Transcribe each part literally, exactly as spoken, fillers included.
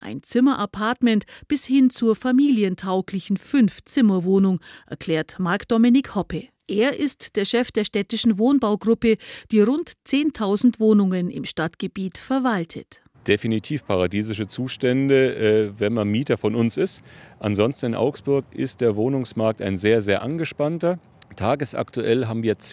Ein Zimmer-Apartment bis hin zur familientauglichen Fünf-Zimmer-Wohnung, erklärt Marc-Dominique Hoppe. Er ist der Chef der städtischen Wohnbaugruppe, die rund zehntausend Wohnungen im Stadtgebiet verwaltet. Definitiv paradiesische Zustände, äh, wenn man Mieter von uns ist. Ansonsten in Augsburg ist der Wohnungsmarkt ein sehr, sehr angespannter. Tagesaktuell haben wir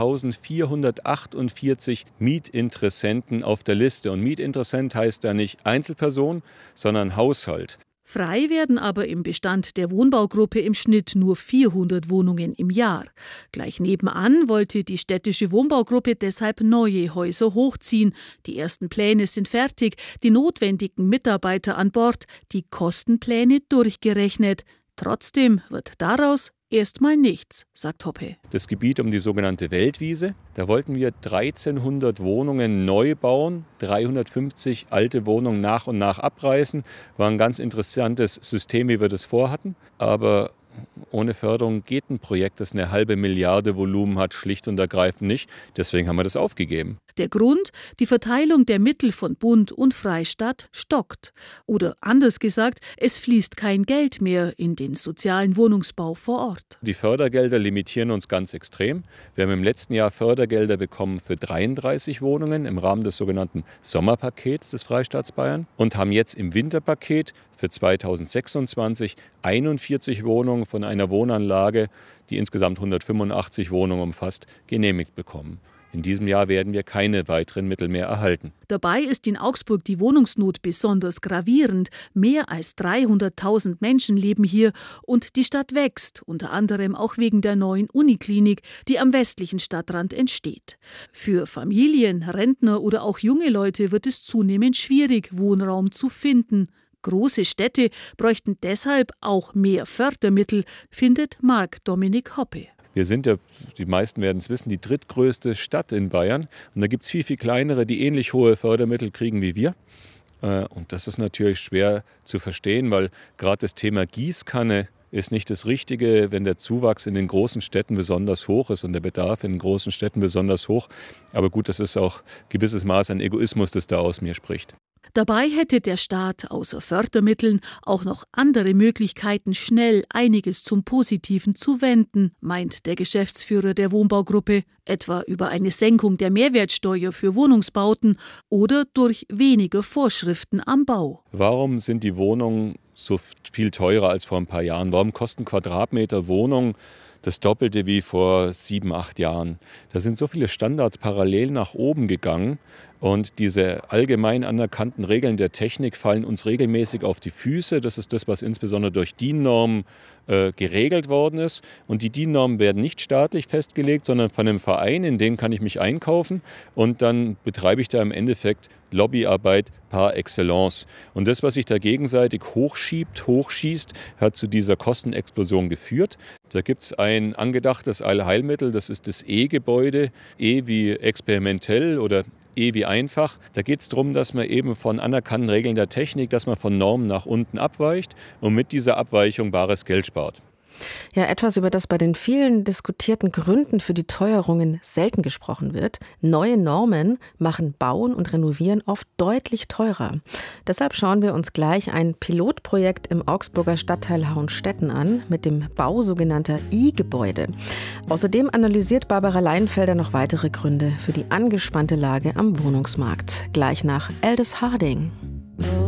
zehntausendvierhundertachtundvierzig Mietinteressenten auf der Liste. Und Mietinteressent heißt ja nicht Einzelperson, sondern Haushalt. Frei werden aber im Bestand der Wohnbaugruppe im Schnitt nur vierhundert Wohnungen im Jahr. Gleich nebenan wollte die städtische Wohnbaugruppe deshalb neue Häuser hochziehen. Die ersten Pläne sind fertig, die notwendigen Mitarbeiter an Bord, die Kostenpläne durchgerechnet. Trotzdem wird daraus erstmal nichts, sagt Hoppe. Das Gebiet um die sogenannte Weltwiese, da wollten wir dreizehnhundert Wohnungen neu bauen, dreihundertfünfzig alte Wohnungen nach und nach abreißen. War ein ganz interessantes System, wie wir das vorhatten. Aber ohne Förderung geht ein Projekt, das eine halbe Milliarde Volumen hat, schlicht und ergreifend nicht. Deswegen haben wir das aufgegeben. Der Grund? Die Verteilung der Mittel von Bund und Freistaat stockt. Oder anders gesagt, es fließt kein Geld mehr in den sozialen Wohnungsbau vor Ort. Die Fördergelder limitieren uns ganz extrem. Wir haben im letzten Jahr Fördergelder bekommen für dreiunddreißig Wohnungen im Rahmen des sogenannten Sommerpakets des Freistaats Bayern und haben jetzt im Winterpaket für zweitausendsechsundzwanzig einundvierzig Wohnungen von einer Wohnanlage, die insgesamt hundertfünfundachtzig Wohnungen umfasst, genehmigt bekommen. In diesem Jahr werden wir keine weiteren Mittel mehr erhalten. Dabei ist in Augsburg die Wohnungsnot besonders gravierend. Mehr als dreihunderttausend Menschen leben hier und die Stadt wächst, unter anderem auch wegen der neuen Uniklinik, die am westlichen Stadtrand entsteht. Für Familien, Rentner oder auch junge Leute wird es zunehmend schwierig, Wohnraum zu finden. Große Städte bräuchten deshalb auch mehr Fördermittel, findet Marc-Dominique Hoppe. Wir sind ja, die meisten werden es wissen, die drittgrößte Stadt in Bayern. Und da gibt es viel, viel kleinere, die ähnlich hohe Fördermittel kriegen wie wir. Und das ist natürlich schwer zu verstehen, weil gerade das Thema Gießkanne ist nicht das Richtige, wenn der Zuwachs in den großen Städten besonders hoch ist und der Bedarf in den großen Städten besonders hoch. Aber gut, das ist auch ein gewisses Maß an Egoismus, das da aus mir spricht. Dabei hätte der Staat außer Fördermitteln auch noch andere Möglichkeiten, schnell einiges zum Positiven zu wenden, meint der Geschäftsführer der Wohnbaugruppe, etwa über eine Senkung der Mehrwertsteuer für Wohnungsbauten oder durch weniger Vorschriften am Bau. Warum sind die Wohnungen so viel teurer als vor ein paar Jahren? Warum kosten Quadratmeter Wohnung das Doppelte wie vor sieben, acht Jahren? Da sind so viele Standards parallel nach oben gegangen. Und diese allgemein anerkannten Regeln der Technik fallen uns regelmäßig auf die Füße. Das ist das, was insbesondere durch D I N-Normen äh, geregelt worden ist. Und die D I N-Normen werden nicht staatlich festgelegt, sondern von einem Verein, in den kann ich mich einkaufen. Und dann betreibe ich da im Endeffekt Lobbyarbeit par excellence. Und das, was sich da gegenseitig hochschiebt, hochschießt, hat zu dieser Kostenexplosion geführt. Da gibt es ein angedachtes Allheilmittel, das ist das E-Gebäude. E wie experimentell oder E wie einfach. Da geht es darum, dass man eben von anerkannten Regeln der Technik, dass man von Normen nach unten abweicht und mit dieser Abweichung bares Geld spart. Ja, etwas, über das bei den vielen diskutierten Gründen für die Teuerungen selten gesprochen wird. Neue Normen machen Bauen und Renovieren oft deutlich teurer. Deshalb schauen wir uns gleich ein Pilotprojekt im Augsburger Stadtteil Hauenstetten an, mit dem Bau sogenannter I-Gebäude. Außerdem analysiert Barbara Leinfelder noch weitere Gründe für die angespannte Lage am Wohnungsmarkt. Gleich nach Aldous Harding.